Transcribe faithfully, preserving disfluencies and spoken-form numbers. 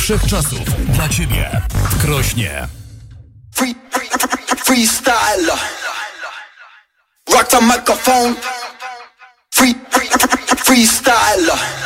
wszechczasów dla Ciebie. Krośnie. Free, free, freestyle. Rock the microphone. Free, free, freestyle.